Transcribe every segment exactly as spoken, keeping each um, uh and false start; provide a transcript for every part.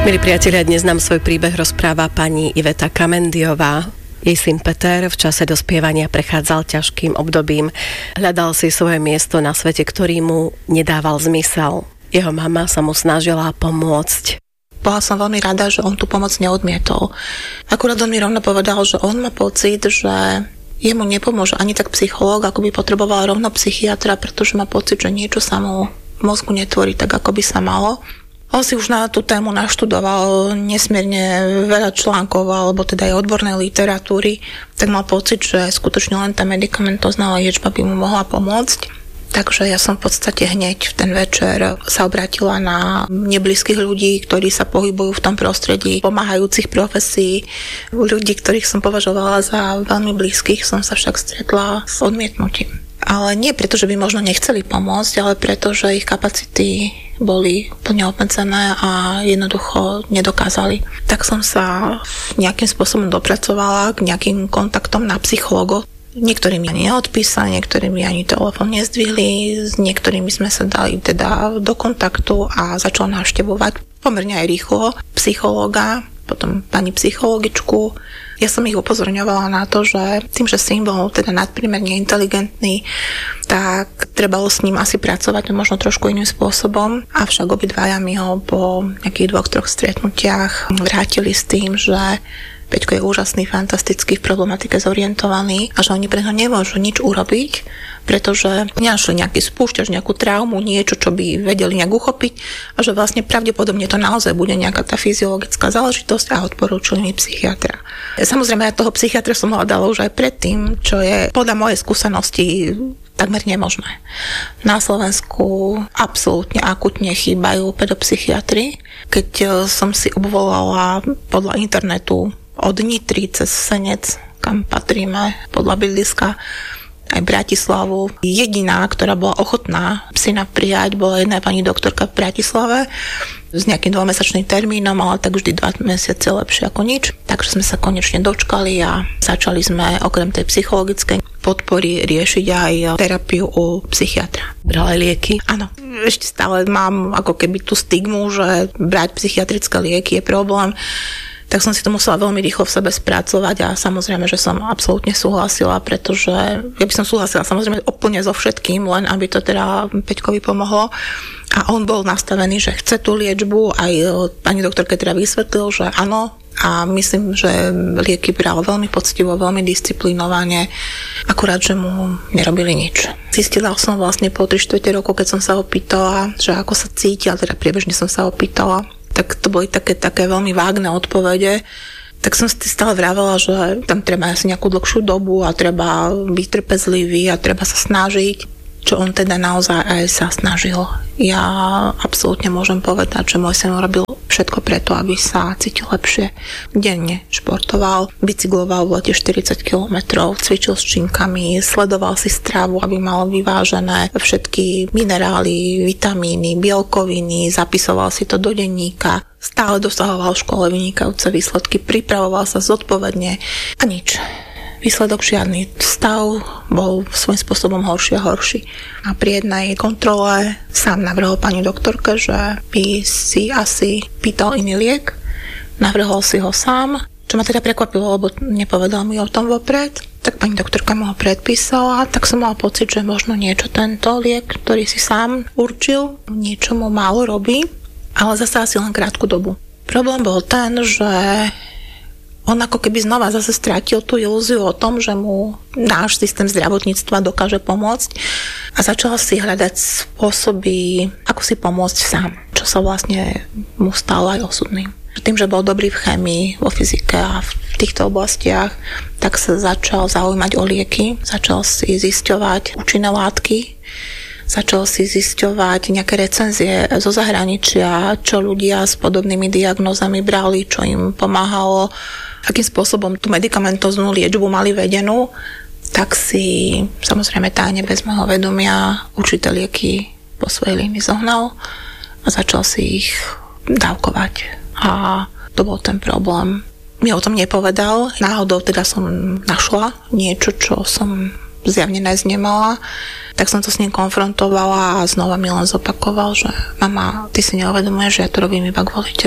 Milí priatelia, dnes nám svoj príbeh rozpráva pani Iveta Kamendiová. Jej syn Peter v čase dospievania prechádzal ťažkým obdobím. Hľadal si svoje miesto na svete, ktorý mu nedával zmysel. Jeho mama sa mu snažila pomôcť. Bola som veľmi rada, že on tú pomoc neodmietol. Akurát on mi rovno povedal, že on má pocit, že jemu nepomôže ani tak psychológ, ako by potreboval rovno psychiatra, pretože má pocit, že niečo sa mu v mozgu netvorí tak, ako by sa malo. On si už na tú tému naštudoval nesmierne veľa článkov, alebo teda aj odbornej literatúry, tak mal pocit, že skutočne len tá medikamentozná liečba by mu mohla pomôcť. Takže ja som v podstate hneď v ten večer sa obrátila na neblízkych ľudí, ktorí sa pohybujú v tom prostredí, pomáhajúcich profesí. Ľudí, ktorých som považovala za veľmi blízkych, som sa však stretla s odmietnutím. Ale nie preto, že by možno nechceli pomôcť, ale preto, že ich kapacity boli úplne obmedzené a jednoducho nedokázali. Tak som sa nejakým spôsobom dopracovala k nejakým kontaktom na psychológov. Niektorí mi ani neodpísali, niektorí mi ani telefón nezdvihli, s niektorými sme sa dali teda do kontaktu a začala navštevovať pomerne aj rýchlo psychológa, potom pani psychologičku. Ja som ich upozorňovala na to, že tým, že syn bol teda nadprimerne inteligentný, tak trebalo s ním asi pracovať možno trošku iným spôsobom. Avšak obidvaja mi ho po nejakých dvoch, troch stretnutiach vrátili s tým, že Peťko je úžasný, fantastický, v problematike zorientovaný a že oni preto nemôžu nič urobiť, pretože nenašli nejaký spúšťač, nejakú traumu, niečo, čo by vedeli nejak uchopiť a že vlastne pravdepodobne to naozaj bude nejaká tá fyziologická záležitosť a odporúčili mi psychiatra. Samozrejme, ja toho psychiatra som hľadala už aj predtým, čo je podľa mojej skúsenosti takmer nemožné. Na Slovensku absolútne akutne chýbajú pedopsychiatri. Keď som si obvolala podľa internetu od Nitry cez Senec, kam patríme podľa bydliska, aj Bratislavu. Jediná, ktorá bola ochotná syna prijať, bola jedna pani doktorka v Bratislave s nejakým dvomesačným termínom, ale tak vždy dva mesiace lepšie ako nič. Takže sme sa konečne dočkali a začali sme okrem tej psychologickej podpory riešiť aj terapiu u psychiatra. Brala lieky? Áno. Ešte stále mám ako keby tú stigmu, že brať psychiatrické lieky je problém. Tak som si to musela veľmi rýchlo v sebe spracovať a samozrejme, že som absolútne súhlasila, pretože ja by som súhlasila samozrejme úplne so všetkým, len aby to teda Peťkovi pomohlo. A on bol nastavený, že chce tú liečbu, aj pani doktorke teda vysvetlil, že áno, a myslím, že lieky bral veľmi poctivo, veľmi disciplinovane, akurát, že mu nerobili nič. Zistila som vlastne po tri štvrte roku, keď som sa opýtala, že ako sa cíti, a teda priebežne som sa opýtala, tak to boli také, také veľmi vágne odpovede. Tak som si stále vravela, že tam treba asi nejakú dlhšiu dobu a treba byť trpezlivý a treba sa snažiť, čo on teda naozaj aj sa snažil. Ja absolútne môžem povedať, že môj syn robil všetko preto, aby sa cítil lepšie. Denne športoval, bicykloval v lete štyridsať kilometrov, cvičil s činkami, sledoval si stravu, aby mal vyvážené všetky minerály, vitamíny, bielkoviny, zapisoval si to do denníka, stále dosahoval v škole vynikajúce výsledky, pripravoval sa zodpovedne a nič. Výsledok žiadny. Stav bol svojím spôsobom horší a horší. A pri jednej kontrole sám navrhol pani doktorke, že by si asi pýtal iný liek. Navrhol si ho sám, čo ma teda prekvapilo, lebo nepovedal mi o tom vopred. Tak pani doktorka mu ho predpísala, tak som mal pocit, že možno niečo tento liek, ktorý si sám určil, niečo mu málo robí, ale zase asi len krátku dobu. Problém bol ten, že on ako keby znova zase strátil tú ilúziu o tom, že mu náš systém zdravotníctva dokáže pomôcť a začal si hľadať spôsoby, ako si pomôcť sám, čo sa vlastne mu stalo aj osudným. Tým, že bol dobrý v chémii, vo fyzike a v týchto oblastiach, tak sa začal zaujímať o lieky, začal si zisťovať účinné látky, začal si zisťovať nejaké recenzie zo zahraničia, čo ľudia s podobnými diagnózami brali, čo im pomáhalo, akým spôsobom tú medikamentóznu liečbu mali vedenú, tak si samozrejme tajne bez môjho vedomia určité lieky po svojej línii zohnal a začal si ich dávkovať. A to bol ten problém. Mi o tom nepovedal. Náhodou teda som našla niečo, čo som zjavne nájsť nemala. Tak som to s ním konfrontovala a znova mi len zopakoval, že mama, ty si neuvedomuješ, že ja to robím iba kvôli tebe.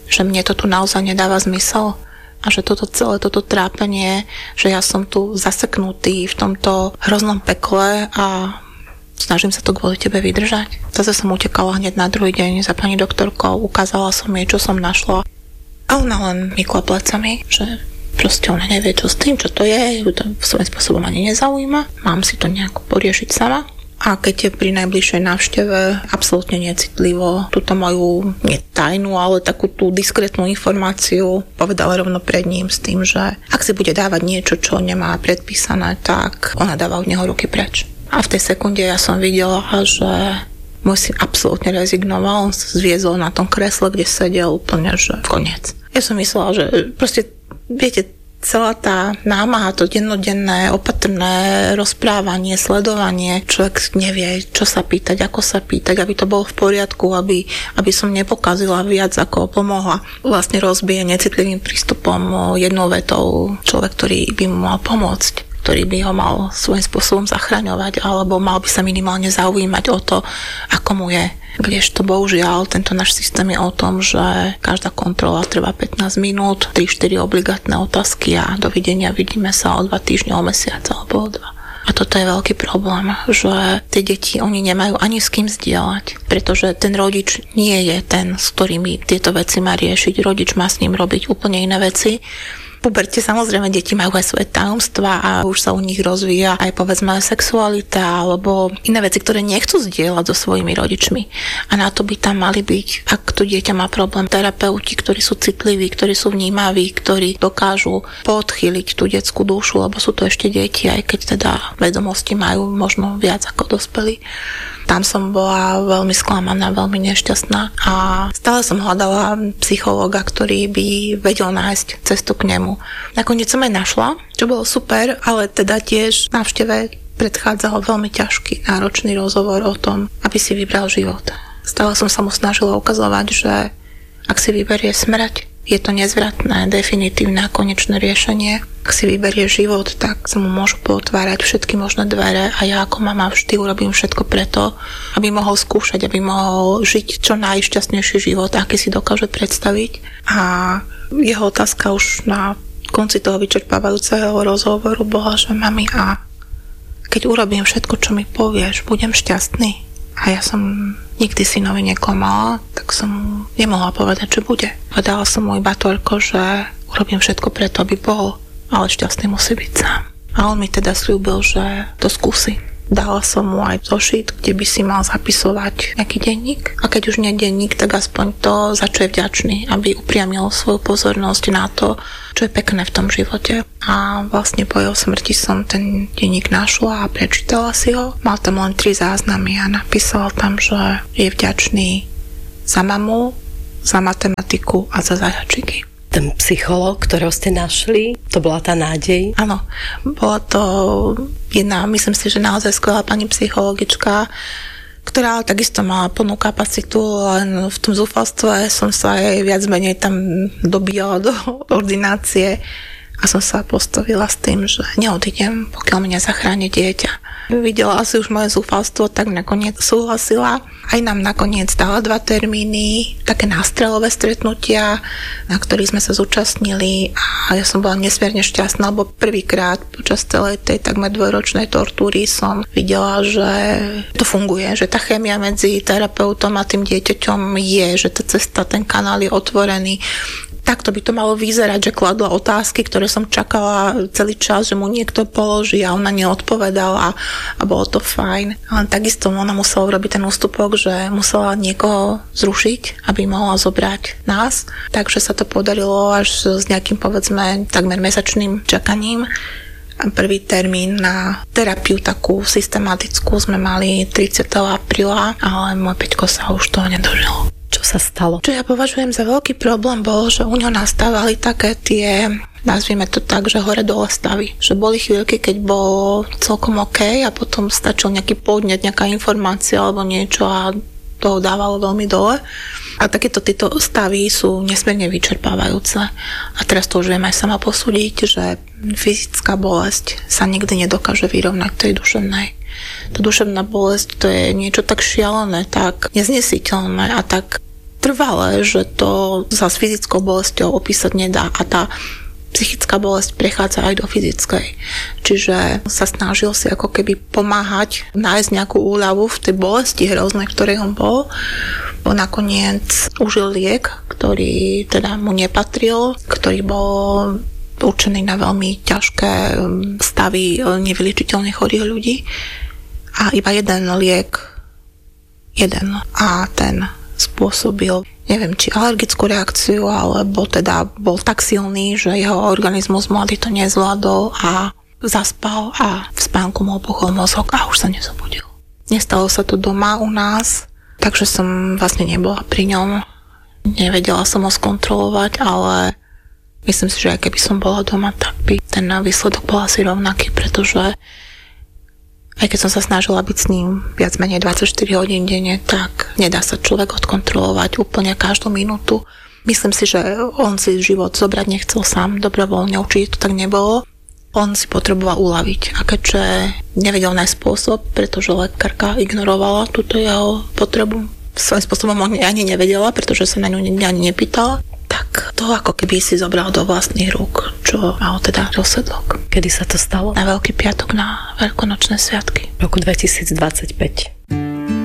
že mne to tu naozaj nedáva zmysel a že toto celé, toto trápenie, že ja som tu zaseknutý v tomto hroznom pekle a snažím sa to kvôli tebe vydržať. Zase som utekala hneď na druhý deň za pani doktorkou, ukázala som jej, čo som našla. A ona len mykla plecami, že proste ona nevie, čo s tým, čo to je, ju to svojím spôsobom ani nezaujíma. Mám si to nejako poriešiť sama. A keď je pri najbližšej návšteve absolútne necitlivo túto moju, nie tajnú, ale takú tú diskrétnu informáciu povedala rovno pred ním s tým, že ak si bude dávať niečo, čo nemá predpísané, tak ona dáva od neho ruky preč. A v tej sekunde ja som videla, že môj syn absolútne rezignoval, on sa zviezol na tom kresle, kde sedel úplne, že koniec. Ja som myslela, že proste, viete, celá tá námaha, to dennodenné, opatrné rozprávanie, sledovanie, človek nevie, čo sa pýtať, ako sa pýtať, aby to bolo v poriadku, aby, aby som nepokazila viac, ako pomohla. Vlastne rozbije necitlivým prístupom jednou vetou človek, ktorý by mu mal pomôcť, ktorý by ho mal svojím spôsobom zachraňovať, alebo mal by sa minimálne zaujímať o to, ako mu je. Kdežto bohužiaľ, tento náš systém je o tom, že každá kontrola trvá pätnásť minút, tri štyri obligátne otázky a dovidenia, vidíme sa o dva týždne, o mesiac alebo o dva. A toto je veľký problém, že tie deti, oni nemajú ani s kým zdieľať, pretože ten rodič nie je ten, s ktorými tieto veci má riešiť. Rodič má s ním robiť úplne iné veci. V puberte samozrejme deti majú aj svoje tajomstvá a už sa u nich rozvíja aj povedzme sexualita alebo iné veci, ktoré nechcú zdieľať so svojimi rodičmi. A na to by tam mali byť, ak to dieťa má problém, terapeuti, ktorí sú citliví, ktorí sú vnímaví, ktorí dokážu podchýliť tú detskú dušu, lebo sú to ešte deti, aj keď teda vedomosti majú možno viac ako dospelí. Tam som bola veľmi sklamaná, veľmi nešťastná a stále som hľadala psychológa, ktorý by vedel nájsť cestu k nemu. Nakoniec som aj našla, čo bolo super, ale teda tiež návšteve predchádzal veľmi ťažký, náročný rozhovor o tom, aby si vybral život. Stále som sa mu snažila ukazovať, že ak si vyberie smrť, je to nezvratné, definitívne a konečné riešenie. Ak si vyberie život, tak sa mu môžu pootvárať všetky možné dvere a ja ako mama vždy urobím všetko preto, aby mohol skúšať, aby mohol žiť čo najšťastnejší život, aký si dokáže predstaviť. A jeho otázka už na konci toho vyčerpávajúceho rozhovoru bola, že mami, a keď urobím všetko, čo mi povieš, budem šťastný? A ja som nikdy synovi neklamala, tak som nemohla povedať, že bude. Povedala som mu iba toľko, že urobím všetko preto, aby bol, ale šťastný musí byť sám. A on mi teda sľúbil, že to skúsi. Dala som mu aj zošit, kde by si mal zapisovať nejaký denník. A keď už nie denník, tak aspoň to, za čo je vďačný, aby upriamil svoju pozornosť na to, čo je pekné v tom živote. A vlastne po jeho smrti som ten denník našla a prečítala si ho. Mal tam len tri záznamy a napísal tam, že je vďačný za mamu, za matematiku a za zajačiky. Ten psychológ, ktorého ste našli, to bola tá nádej? Áno, bola to jedna, myslím si, že naozaj skvelá pani psychologička, ktorá takisto mala plnú kapacitu, len v tom zúfalstve som sa aj viac menej tam dobíjala do ordinácie a som sa postavila s tým, že neodídem, pokiaľ mi nezachráni dieťa. Videla asi už moje zúfalstvo, tak nakoniec súhlasila. Aj nám nakoniec dala dva termíny, také nástrelové stretnutia, na ktorých sme sa zúčastnili a ja som bola nesmierne šťastná, lebo prvýkrát počas celej tej takmer dvojročnej tortúry som videla, že to funguje, že tá chémia medzi terapeutom a tým dieťaťom je, že tá cesta, ten kanál je otvorený. Takto by to malo vyzerať, že kladla otázky, ktoré som čakala celý čas, že mu niekto položí a ona neodpovedala a bolo to fajn. Ale takisto ona musela urobiť ten ústupok, že musela niekoho zrušiť, aby mohla zobrať nás. Takže sa to podarilo až s nejakým, povedzme, takmer mesačným čakaním. A prvý termín na terapiu takú systematickú sme mali tridsiateho apríla, ale môj Peťko sa už toho nedožil. Čo sa stalo? Čo ja považujem za veľký problém bol, že u ňo nastávali také tie, nazvime to tak, že hore-dole stavy. Že boli chvíľky, keď bol celkom OK a potom stačil nejaký podnet, nejaká informácia alebo niečo a toho dávalo veľmi dole. A takéto tieto stavy sú nesmierne vyčerpávajúce. A teraz to už viem aj sama posúdiť, že fyzická bolesť sa nikdy nedokáže vyrovnať tej duševnej. Tá duševná bolesť, to je niečo tak šialené, tak neznesiteľné a tak trvalé, že to sa s fyzickou bolesťou opísať nedá a tá psychická bolesť prechádza aj do fyzickej. Čiže sa snažil si ako keby pomáhať, nájsť nejakú úľavu v tej bolesti hroznej, ktorej on bol. On nakoniec užil liek, ktorý teda mu nepatril, ktorý bol určený na veľmi ťažké stavy nevyliečiteľne chorých ľudí. A iba jeden liek, jeden. A ten spôsobil, neviem, či alergickú reakciu, alebo teda bol tak silný, že jeho organizmus mladý to nezvládol a zaspal a v spánku mu opuchol mozog a už sa nezobudil. Nestalo sa to doma u nás, takže som vlastne nebola pri ňom. Nevedela som ho skontrolovať, ale myslím si, že aj keby som bola doma, tak by ten výsledok bol asi rovnaký, pretože aj keď som sa snažila byť s ním viac menej dvadsaťštyri hodín denne, tak nedá sa človek odkontrolovať úplne každú minútu. Myslím si, že on si život zobrať nechcel sám dobrovoľne, určite to tak nebolo. On si potreboval uľaviť a keďže nevedel nájsť spôsob, pretože lekárka ignorovala túto jeho potrebu, svojím spôsobom ani nevedela, pretože sa na ňu ani nepýtala, tak to ako keby si zobral do vlastných rúk, čo malo teda dôsledok. Kedy sa to stalo? Na Veľký piatok, na veľkonočné sviatky. V roku dvetisícdvadsaťpäť.